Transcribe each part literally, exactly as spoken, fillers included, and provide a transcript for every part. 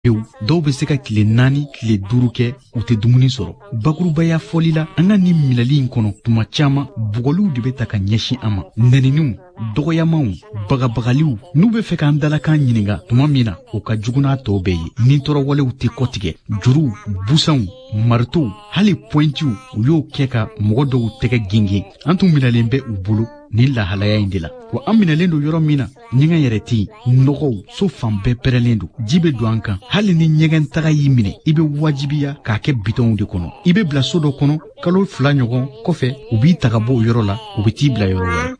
pewu dɔw bɛ se ka tile naani tile duuru kɛ u tɛ dumuni sɔrɔ. Bakurubaya fɔli la an ka nin minɛli in kɔnɔ tuma caman bugɔliw de bɛ ta ka ɲɛsin an ma. Nɛniniw, dɔgɔyamaw, bagabagaliw n'u bɛ fɛ k'an dalakan ɲininka tuma min na u ka jugu n'a tɔw bɛɛ ye. Ni tɔɔrɔwalew tɛ kɔtigɛ, juruw, busanw, maritow, hali pointiw u y'o kɛ ka mɔgɔ dɔw tɛgɛ genge. An tun minɛlen bɛ u bolo ni lahalaya in de la. Wa an minɛlen don yɔrɔ min na ɲɛgɛn yɛrɛ tɛ yen, nɔgɔw so fan bɛɛ pɛrɛlen don, ji bɛ don an kan. Hali ni ɲɛgɛn taga y'i minɛ i bɛ wajibiya k'a kɛ bitɔnw de kɔnɔ. I bɛ bila so dɔ kɔnɔ kalo fila ɲɔgɔn kɔfɛ u b'i ta ka bɔ o yɔrɔ la u bɛ t'i bila yɔrɔ wɛrɛ.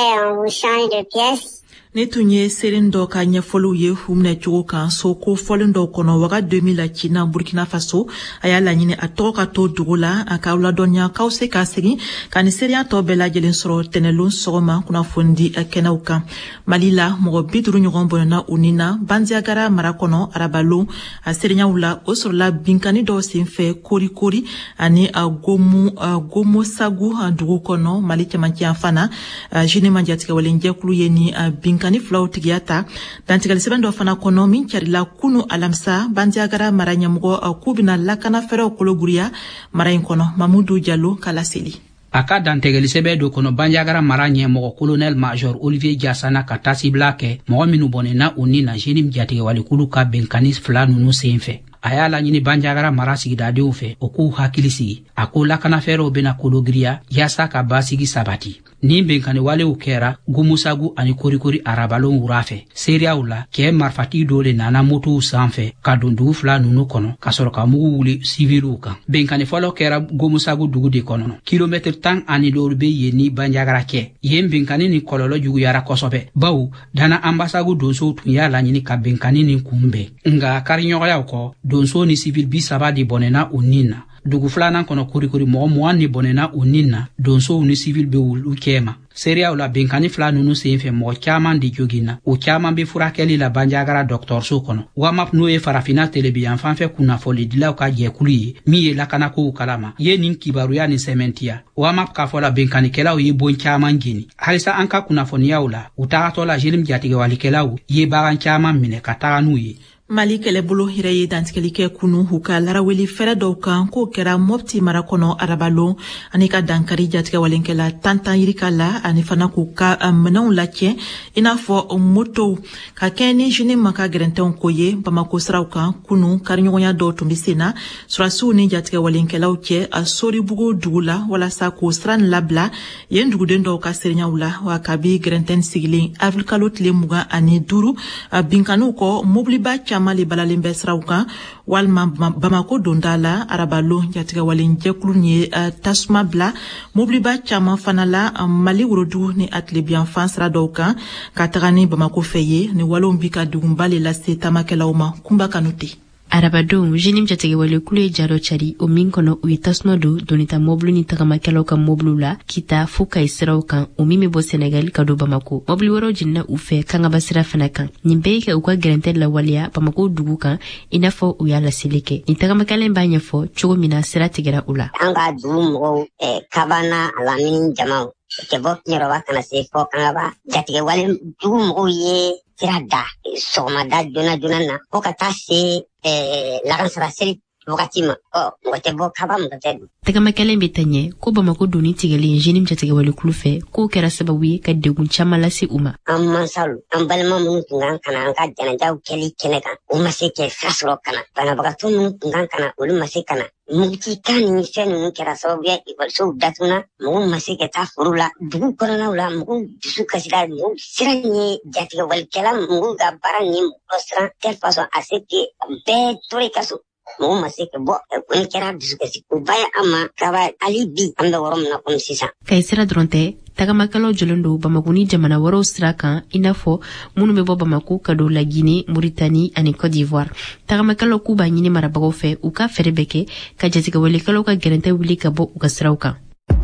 Ne tun ye seren dɔ ka ɲɛfɔliw ye u minɛ cogo kan so ko fɔlen dɔw kɔnɔ waga deux mille la Cina Burkina Faso a y'a laɲini a tɔgɔ ka to dugu la a ka ladɔnya k'aw se ka segin ka ni seereya tɔ bɛɛ lajɛlen sɔrɔ tɛnɛlon sɔgɔma kunnafoni di kɛnɛw kan. Mali la mɔgɔ bi duuru ɲɔgɔn bɔnna u ni na Bandiagara mara kɔnɔ arabalon a seereyaw la o sɔrɔla binkani dɔw senfɛ korikori ani a gomu gomo sagu dugu kɔnɔ Mali cɛmancɛ fana Jine Mandiatigɛ walenjɛkulu ye ni bin kani flaw tigiya ta dantigɛli sɛbɛn dɔ fana kɔnɔ min carila kunu alamisa Bandiagara mara ɲɛmɔgɔ k'u bɛna lakana fɛrɛw kologuriya mara in kɔnɔ. Mamudu Jalo kala seli. A ka dantigɛli sɛbɛn dɔ kɔnɔ Bandiagara mara ɲɛmɔgɔ colonel major Olivier Jassana ka tasibila kɛ mɔgɔ minnu bɔnɛna u ni na Jine Mandiatigɛ walikulu ka bɛnkani fila ninnu senfɛ. A y'a laɲini Bandiagara mara sigidadenw fɛ o k'u hakili sigi a ko lakana fɛrɛw bɛna kologiriya yaasa ka basigi sabati. Ni bɛnkani walew kɛra Gumusagu ani korikori arabalon wura fɛ. Seereyaw la kɛ marifati dɔ le nana motow sanfɛ ka don dugu fila ninnu kɔnɔ ka sɔrɔ ka mugu wuli siviluw kan. Bɛnkani fɔlɔ kɛra Gumusagu dugu de kɔnɔ. Kilomɛtiri tan ani dɔw bɛ yen ni Bandiagara cɛ. Yen bɛnkani ni kɔlɔlɔ juguyara kosɛbɛ. Bawo dana ambasagu donsow tun y'a laɲini ka bɛnkani ni kunbɛn. Nga kariɲɔgɔnyaw kɔ donso ni sivil bi saba de bɔnɛna u nin na. Dugu filanan kɔnɔ korikori mɔgɔ mugan ni bɔnɛna u nin na donsow ni sivil bɛ wulu kɛma. Seereyaw la bɛnkani fila ninnu senfɛ mɔgɔ caman de joginna o caman bɛ furakɛli la Bandiagara dɔgɔtɔrɔso kɔnɔ. Wamap n'o ye farafina telebiyan fanfɛ kunnafonidilaw ka jɛkulu ye min ye lakanakow kalama ye nin kibaruya ni sɛmɛntiya. Wamap k'a fɔ la bɛnkanikɛlaw ye bon caman jeni. Halisa an ka kunnafoniyaw la u tagatɔ la Jine Mandiatigɛ walikɛlaw ye bagan caman minɛ ka taga n'u ye. Mali kɛlɛbolo hɛrɛ ye dantigɛli kɛ kunu u ka laraweli fɛrɛ dɔw kan k'o kɛra Mopti mara kɔnɔ arabalon ani ka dankari jatigɛ walenkɛla tantan yirika la ani fana k'u ka minɛnw lacɛ i n'a fɔ motow ka kɛ ni Jine ma ka gɛrɛntɛnw ko ye Bamako siraw kan kunu kariɲɔgɔnya dɔw tun bɛ sen na surasiw ni jatigɛ walenkɛlaw cɛ a Soribugu dugu la walasa k'o siran labila yen duguden dɔw ka seereyaw la wa kabi gɛrɛntɛn sigilen avril kalo tile mugan ani duuru binkaniw kɔ mobiliba Mali balalen bɛ siraw kan walima Bamako donda la arabalon jatigɛ walenjɛkulu ye tasuma bila mobiliba caman fana la Mali worodugu ni Atilebiyan fan sira dɔw kan ka taga ni Bamako fɛ ye ni walew bi ka dugunba le lase tamakɛlaw ma. Kunba Kanute. Arabadon Jine Mandiatigɛ walikulu ye jaro cari o min kɔnɔ u ye tasuma don donita mobili ni tagamakɛlaw ka mobiliw la kita fo Kayi siraw kan o min bɛ bɔ Senegal ka don Bamako. Mobili wɛrɛw jiginna u fɛ Kangaba sira fana kan. Nin bɛɛ ye kɛ u ka gɛrɛntɛ lawaleya Bamako dugu kan i n'a fɔ u y'a laseli kɛ. Nin tagamakɛla in b'a ɲɛfɔ cogo min na sira tigɛra u la. An ka dugu mɔgɔw kabana alamini jamaw tɛ bɔ Kiɲɛrɔba kana se fɔ Kangaba jatigɛ wale dugu mɔgɔw ye sira da sɔgɔmada joona joona na fo ka taa se lakansara seli wagati ma mɔgɔ tɛ bɔ kaba mɔgɔ tɛ don. Tagamakɛla in bɛ taa ɲɛ ko Bamako doni tigɛlen Jine Mandiatigɛ walikulu fɛ k'o kɛra sababu ye ka degun caman lase u ma. An mansaw an balima minnu tun kan kana an ka janajaw kɛli kɛnɛ kan u ma se kɛ sira sɔrɔ kana banabagatɔ minnu tun kan kana olu ma se kana mugutikan ni fɛn ninnu kɛra sababu ye ekɔlisow datuguna mɔgɔw ma se ka taa foro la dugu kɔnɔnaw la mɔgɔw dusu kasira mɔgɔw siran ye jatigɛ walikɛla mɔgɔw ka baara ni mɔgɔ siran telle façon à ce que bɛɛ tora i ka so mɔgɔw ma se ka bɔ o ni kɛra dusukasi o ba ye an ma kaba hali bi an bɛ yɔrɔ min na komi sisan. Kayi sira dɔrɔn tɛ tagamakɛlaw jɔlen don Bamako ni jamana wɛrɛw sira kan i n'a fɔ minnu bɛ bɔ Bamako ka don la Guinée, Mauritanie ani Côte d'Ivoire. Tagamakɛlaw k'u b'a ɲini marabagaw fɛ u ka fɛrɛ bɛɛ kɛ ka jatigɛ walikɛlaw ka gɛrɛntɛ wuli ka bɔ u ka siraw kan.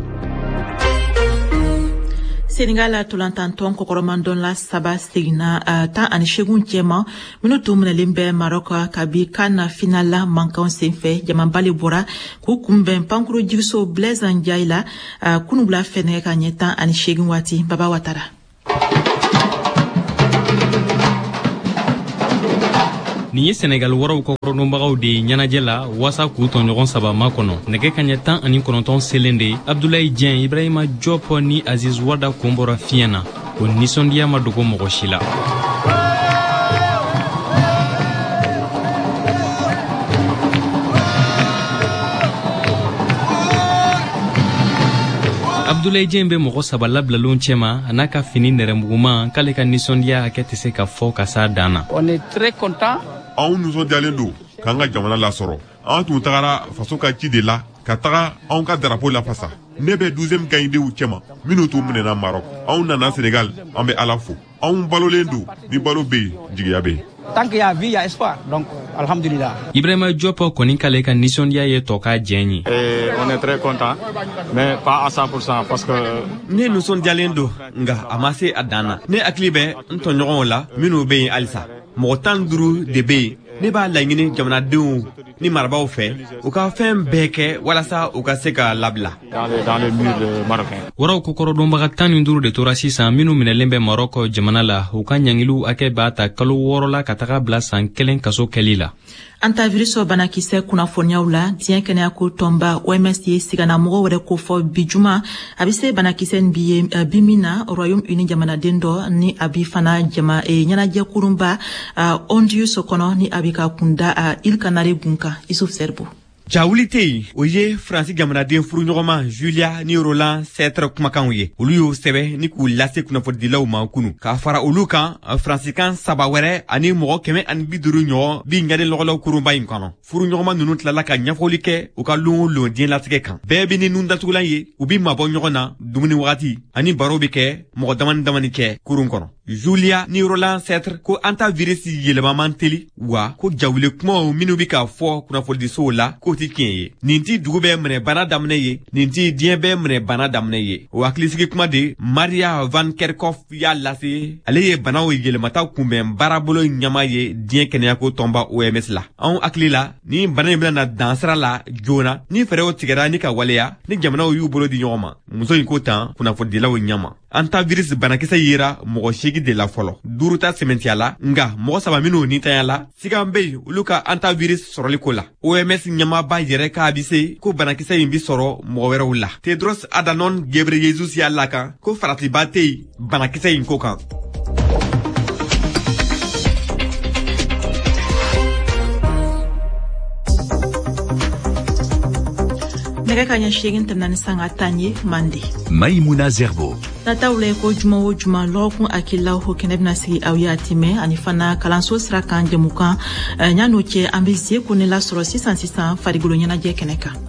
Senegal la tolantantɔn kɔkɔrɔmandɔn la saba seginna uh, tan ani segun cɛma minnu tun minɛlen bɛ Maroc kabi kan na final la mankanw senfɛ jamabali bɔra k'u kunbɛn pankuru jigiso Blaise Ndiaye la uh, kunubila fɛnɛ ka ɲɛ tan ani segun waati. Baba Watara. Nin ye Senegal wɔrɔw ka kɔrɔdɔnbagaw de ye ɲɛnajɛ la wasa k'u tɔɲɔgɔn saba makɔnɔ. Nɛgɛ kaɲɛ tan ani kɔnɔntɔn selen de Abdoulaye Dieng, Ibrahima Diop ni Aziz Wada kun bɔra fiɲɛ na. O nisɔndiya ma dogo mɔgɔ si la. Abdoulaye Dieng be mɔgɔ saba labilalon cɛma a n'a ka fini nɛrɛmuguma k'ale ka nisɔndiya hakɛ tɛ se ka fɔ ka s'a dan na. On est très content. Anw nisɔndiyalen don k'an ka jamana lasɔrɔ. An tun tagara faso ka ci de la ka taga anw ka drapeau lafasa. Ne bɛ douzième gagndenw cɛma minnu tun minɛna Maroc. Anw nana Sénégal, an bɛ Ala fo. Anw balolen don ni balo bɛ yen jigiya bɛ yen. Tant qu'il y a vie, il y a espoir. Donc, alhamdulillah. Ibrahima Diop kɔni k'ale ka nisɔndiya ye tɔ ka diɲɛ ye. Et on est très content, mais pas à cent pour cent parce que ne nisɔndiyalen don nka a ma se a dan na. Ne hakili bɛ n tɔɲɔgɔnw la minnu bɛ yen halisa. Mɔgɔ tan duuru de bɛ yen. Ne b'a laɲini jamanadenw ni marabaaw fɛ u ka fɛn bɛɛ kɛ walasa u ka se ka labila. Dans le, dans le mur marocain. Wɔrɔw ko kɔrɔdɔnbaga tan ni duuru de tora sisan minnu minɛlen bɛ Maroc jamana la u ka ɲangiliw hakɛ b'a ta kalo wɔɔrɔ la ka taga bila san kelen kaso kɛli la. Antivirus banakisɛ kunnafoniyaw la diɲɛ kɛnɛyako tɔnba O M S ye siganamɔgɔ wɛrɛ ko fɔ bi juma a bɛ se banakisɛ nin bi ye bi min na Royaume-Uni jamanaden dɔ ni a bi fana jama ɲɛnajɛ kurunba Honduras kɔnɔ ni a bi ka kunda Îles Canaries gun kan Isuf Serbo. Jawuli tɛ yen o ye Faransi jamanaden furuɲɔgɔnma Julia ni Roland Setre kumakanw ye olu y'o sɛbɛ ni k'u lase kunnafonidilaw ma kunu k'a fara olu kan Faransikan saba wɛrɛ ani mɔgɔ kɛmɛ ani bi duuru ɲɔgɔn bi ɲaden lɔgɔlaw kurunba in kɔnɔ furuɲɔgɔnma ninnu tilala ka ɲɛfɔli kɛ u ka lon o lon diɲɛlatigɛ kan bɛɛ bɛ ni nun datugulan ye u bi mabɔ ɲɔgɔn na dumuni wagati ani baro bɛ kɛ mɔgɔ damani damani kɛ kurun kɔnɔ. Julia ni Roland Setre ko antivirus yɛlɛmaman teli wa ko jawule kumaw minnu bi ka fɔ kunnafonidisow la ko ti tiɲɛ ye nin ti dugu bɛ minɛ bana daminɛ ye nin ti diɲɛ bɛ minɛ bana daminɛ ye o hakilisigi kuma de Maria Van Kerkhoff y'a lase ale ye banaw yɛlɛmata kunbɛn baarabolo ɲama ye diɲɛ kɛnɛyako tɔnba O M S la anw hakili la ni bana in bɛna dansira la joona ni fɛɛrɛw tigɛra ni ka waleya ni jamanaw y'u bolo di ɲɔgɔn ma muso in ko tan kunnafonidilaw ɲama antivirus banakisɛ yera mɔgɔ seegin de la fɔlɔ duuru ta sɛmɛntiya la nga mɔgɔ saba minnu nitanya la sigan bɛ yen olu ka antivirus sɔrɔli ko la O M S ɲamaba yɛrɛ k'a bi se ko banakisɛ in bi sɔrɔ mɔgɔ wɛrɛw la Tedros Adhanom Ghebreyesus y'a lakan ko faratiba tɛ yen banakisɛ in ko kan. nɛgɛ ka ɲɛ seegin tɛmɛna ni sanga tan ye Mande. Maïmouna Zerbo. Nataw la ko juma o juma lɔgɔkun akilaw ho kɛnɛ bɛna sigi aw y'a timɛ ani fana kalanso sira kan jamukan ɲan'o cɛ an bɛ zie ko ne lasɔrɔ sisan sisan farigolo ɲɛnajɛ kɛnɛ kan.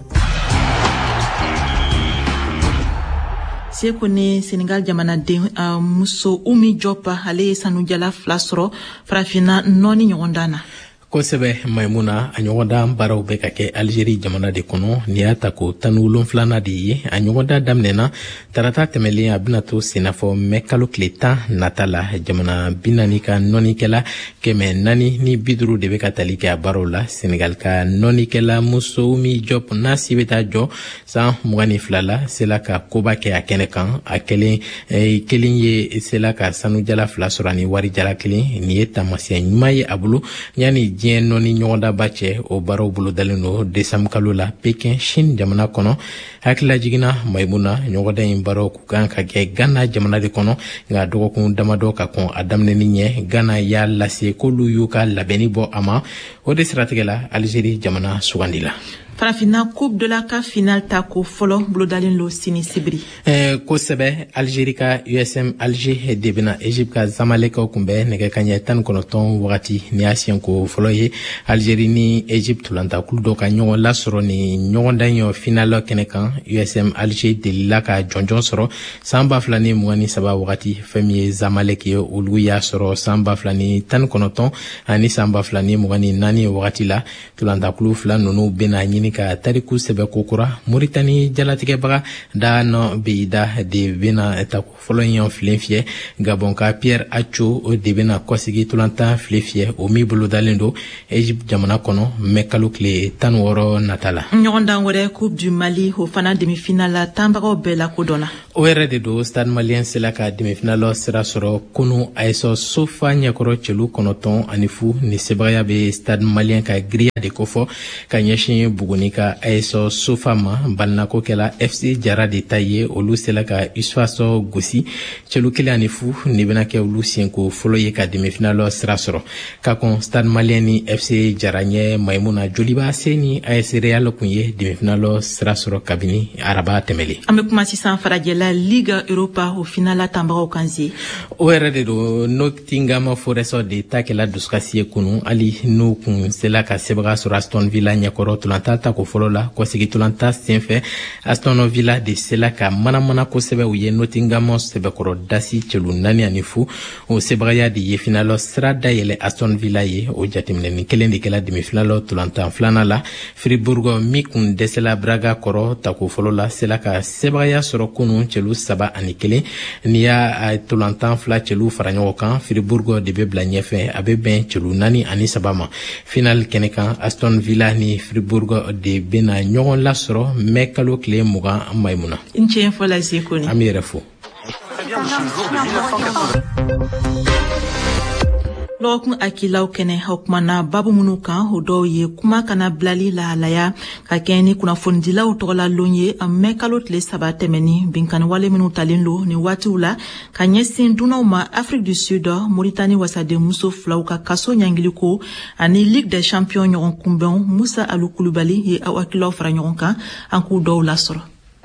Seko ne Senegal jamanaden uh, muso Umi Diop ale ye sanujala fila sɔrɔ farafina nɔni ɲɔgɔn dan na. Kosɛbɛ Maimuna a ɲɔgɔndan baaraw bɛ ka kɛ Algérie jamana de kɔnɔ n'i y'a ta ko tan ni wolonwula de ye a ɲɔgɔndan daminɛna tarata tɛmɛlen a bɛna to senafɔ mɛ kalo tile tan nata la jamana bi naani ka nɔnikɛla kɛmɛ naani ni bi duuru de bɛ ka tali kɛ a baaraw la Senegal ka nɔnikɛla muso Umi Diop n'a si bɛ taa jɔ san mugan ni fila la sela ka koba kɛ a kɛnɛ kan a kelen eh, kelen ye sela ka sanujala fila sɔrɔ ani warijala kelen nin ye taamasiyɛn ɲuman ye a bolo yanni diɲɛ nɔni ɲɔgɔndaba cɛ o baaraw bolo dalen do desanbre kalo la Pekin Chine jamana kɔnɔ hakilila jiginna Maimuna ɲɔgɔndan in baaraw ku kan ka kɛ Ghana jamana de kɔnɔ nka dɔgɔkun damadɔ ka kɔn a daminɛni ɲɛ Ghana y'a lase k'olu y'u ka labɛnni bɔ a ma o de siratigɛ la Algérie jamana sugandila. Farafina Coupe de la C A F final ta ko fɔlɔ bolodalen lo sini sibiri. Eh, kosɛbɛ Algérie ka U S M Alger de bena Egypte ka Zamalek kunbɛn nɛgɛ kaɲɛ tan ni kɔnɔntɔn wagati ni y'a siɲɛ ko fɔlɔ ye Algérie ni Egypte tolantakulu dɔ ka ɲɔgɔn lasɔrɔ ni ɲɔgɔndan ye final kɛnɛ kan U S M Alger delila ka jɔnjɔn sɔrɔ san ba fila ni mugan ni saba wagati fɛn min ye Zamalek ye olu y'a sɔrɔ san ba fila ni tan ni kɔnɔntɔn ani san ba fila ni mugan ni naani wagati la tolantakulu fila ninnu bena ɲini ni ka tariku sɛbɛ kokura Mauritanie jalatigɛbaga da no beida de bena ta fɔlɔ ɲɔgɔn filen fiyɛ Gabon ka Pierre Acho o de bena kɔsigi tulanta file fiyɛ o mi bolo dalen do Egypte jamana kɔnɔ mɛ kalo tile tan ni wɔɔrɔ natala. ɲɔgɔndan wɛrɛ Coupe du Mali o fana demi-finale la tanbagaw bɛɛ la kodɔnna. O yɛrɛ de do Stade Malien sela ka demi-finale sira sɔrɔ kunu A S Sofa ɲɛkɔrɔ cɛlu kɔnɔntɔn ani fu ni sebagaya be Stade Malien ka giriya de kofɔ ka ɲɛsin Buguni ka A S Sofa ma balinako kɛla F C Jara de ta ye olu sela ka Isfaso gosi cɛlu kelen ani fu ni bena kɛ olu siɲɛko fɔlɔ ye ka demi-finale sira sɔrɔ ka kɔn Stade Malien ni F C Jara ɲɛ Maimuna Joliba se ni A S Real kun ye demi-finale sira sɔrɔ kabini araba tɛmɛlen. An be kuma sisan farajɛla Liga Europa o finala tanbagaw kanzi. O yɛrɛ de do Nottingham Forest de ta kɛla dusukasi ye kunu hali n'u kun sela ka sebaga sɔrɔ Aston Villa ɲɛkɔrɔ tulanta ta ko fɔlɔ la kɔsegi tulanta senfɛ Aston Villa de sela ka manamana kosɛbɛ u ye Nottingham sɛbɛkɔrɔ dasi cɛlu naani ani fu o sebagaya de ye finalɔ sira dayɛlɛ Aston Villa ye o jateminɛni kelen de kɛla demi-finalɔ tulantan filanan la Fribourg mi kun dɛsɛla Braga kɔrɔ ta ko fɔlɔ la sela ka sebagaya sɔrɔ kunu cɛlu saba ani kelen n'i y'a tulantan fila cɛlu fara ɲɔgɔn kan Fribourg de be bila ɲɛfɛ a be bɛn cɛlu naani ani saba ma final kɛnɛ kan Aston Villa ni Fribourg de bena ɲɔgɔn lasɔrɔ mɛ kalo tile mugan Maimuna. N cɛ fɔ la Zekoni. An bɛ yɛrɛ fo. lɔgɔkun akilaw kɛnɛ o kumana babu minnu kan o dɔw ye kuma kana bilali lahalaya ka kɛ ni kunnafonidilaw tɔgɔlalon ye a mɛ kalo tile saba tɛmɛni binkani wale minnu talen lo ni waatiw la ka ɲɛsin dunanw ma Afrique du Sud Mauritanie wasaden muso filaw ka kaso ɲangiliko ani Ligue des Champions ɲɔgɔn kunbɛnw Musa Alu Kulubali ye aw akilaw fara ɲɔgɔn kan an k'u dɔw lasɔrɔ.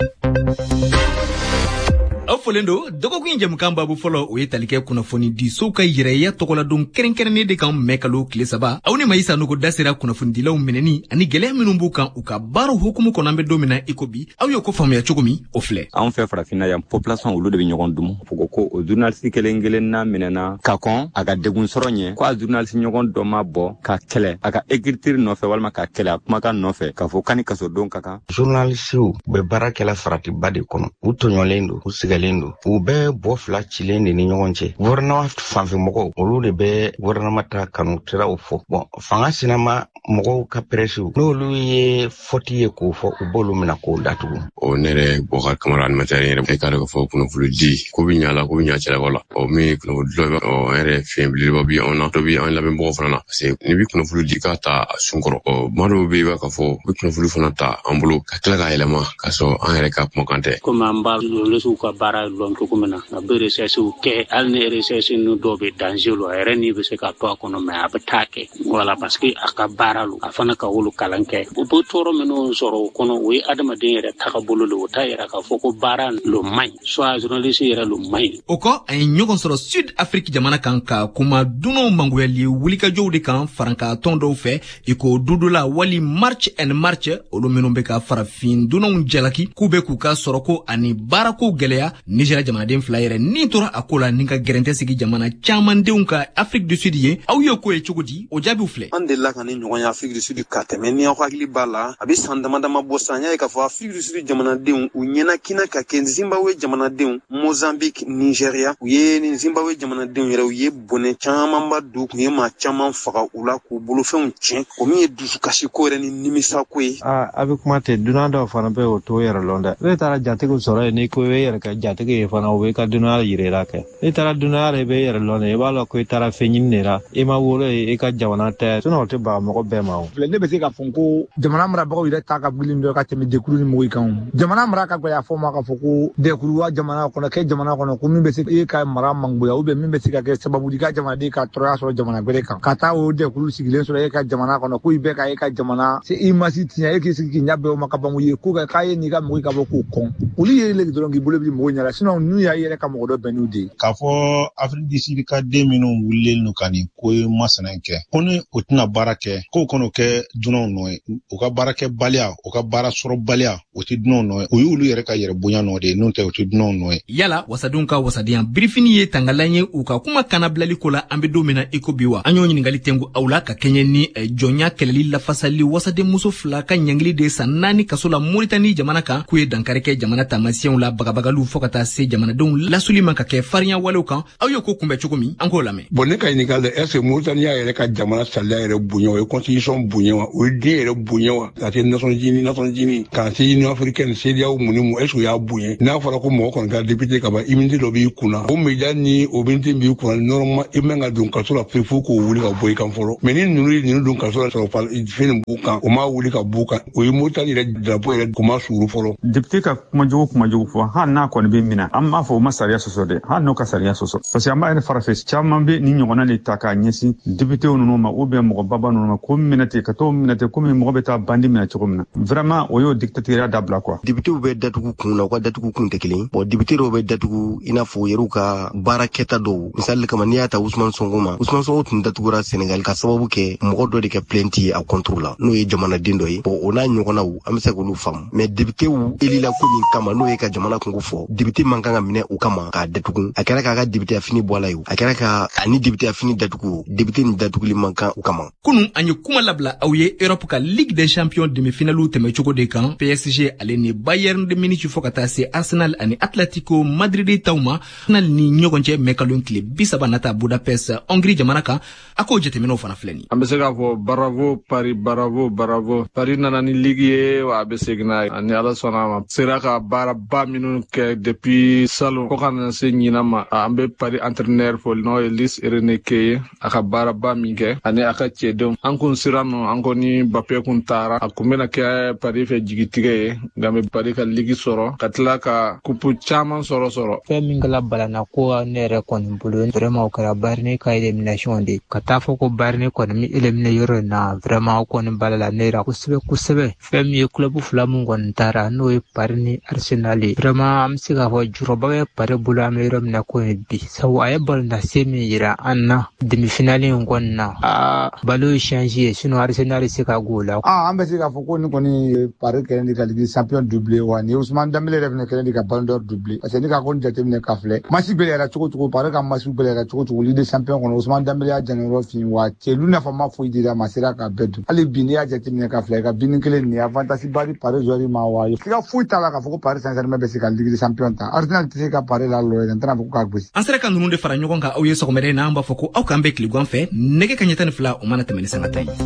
aw folen do dɔgɔkun jamukan babu fɔlɔ o ye talikɛ kunnafoni di sow ka yɛrɛya tɔgɔladon kɛrɛnkɛrɛnnen de kan mɛ kalo tile saba aw ni Mayisa Nugo da sera kunnafonidilaw minɛni ani gwɛlɛya minnu b'u kan u ka baaraw hukumu kɔnɔ an bɛ don min na i ko bi aw y'o ko faamuya cogo min o filɛ. Anw fɛ farafinna yan population olu de bɛ ɲɔgɔn dumu fo ko o journaliste kelen kelen na minɛna ka kɔn a ka degun sɔrɔ ɲɛ ko a journaliste ɲɔgɔn dɔ ma bɔ ka kɛlɛ a ka écriture nɔfɛ walima ka kɛlɛ a kumakan nɔfɛ k'a fɔ kani kasodon ka kan. Journalistew bɛ baara kɛla faratiba de kɔnɔ u tɔɲɔlen do u sigalen do u bɛɛ bɔ fila cilen de ni ɲɔgɔn cɛ gouvernement fanfɛ mɔgɔw olu de bɛ gouvernement ta kanu tiraw fɔ bon fanga sinama mɔgɔw ka presiw n'olu ye fɔti ye k'o fɔ u b'olu mina k'o datugu. o ne yɛrɛ Bɔkari Kamara animateur yɛrɛ e ka dɔn k'a fɔ kunnafoni di ko bɛ ɲa la ko bɛ ɲa cɛlakaw la o min kunnafoni dɔ ɔ an yɛrɛ fiɲɛ belebeleba bi anw na dɔ bi an lamɛnbagaw fana na parce que n'i bɛ kunnafoni di k'a ta a sun kɔrɔ ɔ maa dɔw bɛ yen i b'a k'a fɔ u bɛ kunnafoni fana ta an bolo ka tila k'a yɛlɛma k'a sɔrɔ an yɛrɛ ka kumakan tɛ. komi an b'a journaliste ka baara dɔn cogo min na a bɛ recherche kɛ hali ni recherche ninnu dɔw bɛ danger lo a yɛrɛ ni bɛ se ka to a kɔnɔ mais a bɛ taa kɛ voilà parce que a ka baara lo a fana ka wolo kalan kɛ o bɛ tɔɔrɔ minnu sɔrɔ o kɔnɔ o ye adamaden yɛrɛ tagabolo lo o t'a yɛrɛ k'a fɔ ko baara lo man ɲi soit journaliste yɛrɛ lo man ɲi. o kɔ a ye ɲɔgɔn sɔrɔ Sud Afrique jamana kan ka kuma dunanw mangoyali ye wulikajɔw de kan faranka tɔn dɔw fɛ i ko dudola wali March and March olu minnu bɛ ka farafin dunanw jalaki k'u bɛ k'u ka sɔrɔko ani baarako gɛlɛya Niger jamanaden fila yɛrɛ ni tora a ko la ni ka gɛrɛntɛ sigi jamana caman denw ka Afrique du Sud ye aw ye ko ye cogo di o jaabiw filɛ. an delila ka ni ɲɔgɔn ye Afrique du Sud ka tɛmɛ ni aw hakili b'a la a bɛ san dama dama bɔ san y'a ye k'a fɔ Afrique du Sud jamanadenw u ɲɛnakina ka kɛ Zimbabwe jamanadenw Mozambique Nigeria u ye ni Zimbabwe jamanadenw yɛrɛ u ye bɔnɛ camanba don kun ye maa caman faga u la k'u bolofɛnw tiɲɛ o min ye dusukasi ko yɛrɛ ni nimisa ko ye. aa a bɛ kuma ten dunan dɔw fana bɛ o t'o yɛrɛ lɔn dɛ ne taara jatigiw sɔrɔ yen n'i ko i bɛ yɛrɛ kɛ jatigi ye fana o bɛ ka dunan yɛrɛ la kɛ n'i taara dunan yɛrɛ i bɛ yɛrɛ lɔn dɛ i b'a lɔn ko i taara fɛn ɲini de la i ma wolo ye i ka jamana tɛ sinon o tɛ baga mɔgɔ bɛɛ ma o. ne bɛ se k'a fɔ ko jamana marabagaw yɛrɛ ta ka gili dɔ ka tɛmɛ dekuru ni mɔgɔw kan jamana mara ka gɛlɛya fɔ ma k'a fɔ ko dekuru wa jamana kɔnɔ kɛ jamana kɔnɔ ko min bɛ se e ka mara mangoya ou bien min bɛ se ka kɛ sababu di ka jamanaden ka tɔɔrɔya sɔrɔ jamana wɛrɛ kan ka taa o dekuru sigilen sɔrɔ e ka jamana kɔnɔ ko i bɛ ka e ka jamana se i ma si tiɲɛ e k'i sigi k'i ɲɛ bɛɛ o ma ka ban o ye ko k'a ye n'i ka mɔgɔ ka bɔ k'o kɔn olu ye le dɔrɔn k'i bolo bi mɔgɔw ɲɛna sinon n'u y'a yɛrɛ ka mɔgɔ dɔ bɛn n'u de ye. k'a fɔ Afrique du Sud ka den minnu wulilen n'u ka nin ko ye masina kɛ ko ni o tɛna baara kɛ ko n'o kɔnɔ kɛ dunanw nɔ ye u ka baara kɛ baliya u ka baara sɔrɔ baliya o tɛ dunanw nɔ ye o y'olu yɛrɛ ka yɛrɛ bonya nɔ de ye n'o tɛ o tɛ dunanw nɔ ye. yala wasadenw ka wasadenya birifini ye tangalan ye u ka kuma kana bilali ko la an bɛ don min na i ko bi wa an y'o ɲiningali tɛngu aw la ka kɛɲɛ ni jɔnya kɛlɛli lafasali wasaden muso fila ka ɲangili de san naani kaso la Moritani jamana kan k'u ye dankari kɛ jamana taamasiyɛnw la bagabagaliw fɔ ka taa se jamanadenw lasuli ma ka kɛ farinya walew kan aw y'o ko kunbɛn cogo min an k'o lamɛn. bon ne ka ɲininkali est ce que Moritani y'a yɛrɛ ka jamana sariya yɛrɛ bonya o ye constitution bonya wa o ye den yɛrɛ bonya wa ka se Nations Unies Nations Unies ka se Union africaine C E D E A O mun ni mun est ce que y'a bonya n'a fɔra ko mɔgɔ kɔni ka député ka ban immunité dɔ b'i kunna o média ni o immunité b'i kunna normalement i man ka don kaso la pewu fo k'o wuli ka bɔ i kan fɔlɔ mais ni ninnu ye ninnu don kaso la sɔrɔ fɛn nin b'u kan o ma wuli ka b'u kan o ye Moritani yɛrɛ drapeau yɛrɛ o ma suuru fɔlɔ. député ka kumajogo kumajogo fɔ hali n'a kɔni bɛ minɛ an b'a fɔ o ma sariya sɔsɔ dɛ hali n'o ka sariya sɔsɔ parce que an b'a yɛrɛ farafɛ caman bɛ ni ɲɔgɔnna de ta k'a ɲɛsin député ninnu ma ou bien mɔgɔ baba ninnu ma ko minɛ ten ka t'o minɛ ten komi mɔgɔ bɛ taa bandi minɛ cogo min na vraiment o y'o dictatoriat dabila quoi. député bɛ datugu kun na u ka datugu kun tɛ kelen bon député dɔw bɛ datugu i n'a fɔ u yɛrɛw ka baara kɛta dɔw misali kama n'i y'a ta Ousmane Sonko ma Ousmane Sonko tun datugura Sénégal ka sababu kɛ mɔgɔ dɔ de kɛ plainte ye a contre la n'o ye jamanaden dɔ ye bon o n'a ɲɔgɔnnaw an bɛ se k'olu faamu mais député elila ko min kama n'o ye ka jamana kungo fɔ député man kan ka minɛ o kama k'a datugu a kɛra k'a ka député fini bɔ a la ye a kɛra ka ani député fini datugu député ni datuguli man kan o kama. kunun an ye kuma labila aw ye Europe ka Ligue des Champions demi-finale tɛmɛ cogo de kan P S G ale ni Bayern de Munich fɔ ka taa se Arsenal ani Atletico Madrid taw ma Arsenal ni ɲɔgɔn cɛ mɛkalon tile bi saba nata Budapest Hongrie jamana kan a k'o jateminɛw fana filɛ nin. an bɛ se k'a fɔ bravo Paris bravo bravo Paris nana ni ligue ye wa a bɛ segin n'a ye ani ala sɔnna a ma sera ka baaraba minnu kɛ depuis salon fo ka na se ɲinan ma an bɛ Paris entraîneur fɔ n'o ye Luis Enrique ye a ka baaraba min kɛ ani a ka cɛdenw an kun sera nɔ an ko ni Mbappé kun taara a kun bɛna kɛ Paris fɛ jigitigɛ ye nka an bɛ Paris ka ligue sɔrɔ ka tila ka kupu caman sɔrɔ sɔrɔ. fɛn min kɛla balana ko ne yɛrɛ kɔni bolo vraiment o kɛra Bayern ka élimination de ka taa fɔ ko Bayern kɔni mi éliminer yɔrɔ in na vraiment o kɔni balala ne yɛrɛ kosɛbɛ kosɛbɛ fɛn min ye club fila mun kɔni taara n'o ye Paris ni Arsenal ye vraiment an bɛ se k'a fɔ jurɔba bɛ Paris bolo an bɛ yɔrɔ min na ko ye bi sabu a ye balonase min yira an na demi-finale in kɔni na aa balo ye change ye sinon Arsenal se ka go la. ah an bɛ se k'a fɔ ko ni kɔni Paris kɛlen de ka Ligue champion doublé wa ni Ousmane Dembélé yɛrɛ fana kɛlen de ka Ballon d'Or doublé parce que ni ka kɔni jateminɛ ka filɛ match bɛɛ yɛrɛ cogo cogo Paris ka match bɛɛ yɛrɛ cogo cogo Ligue champion kɔnɔ Ousmane Dembélé y'a jɛnɛyɔrɔ fin wa cɛlu nafa ma foyi dira ma sera ka bɛɛ dun hali bi n'i y'a jateminɛ ka filɛ ka bini kelen nin avantage ba di Paris joueur ma wa ye kika foyi t'a la k'a fɔ ko Paris Saint-Germain bɛ se ka Ligue champion ta Arsenal tɛ se ka Paris la lɔ n tɛna fɔ ko k'a gosi. an sera ka ninnu de fara ɲɔgɔn kan aw ye sɔgɔmada in na an b'a fɔ ko aw k'an bɛɛ tile gan fɛ nɛgɛ kaɲɛ tan ni fila o mana tɛmɛ ni sanga ta ye.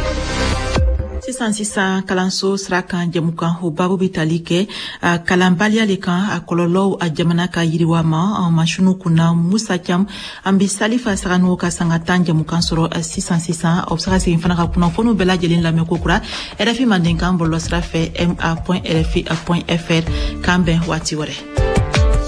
sisan sisan kalanso sira kan jamukan o babu bɛ tali kɛ kalanbaliya le kan a kɔlɔlɔw a jamana ka yiriwa ma masunu kunna Musa Cam an bɛ Salifa Sagano ka sanga tan jamukan sɔrɔ sisan sisan aw bɛ se ka segin fana ka kunnafoniw bɛɛ lajɛlen lamɛn ko kura R F I Mandenkan bɔlɔlɔsira fɛ M A point R F I point F R k'an bɛn waati wɛrɛ.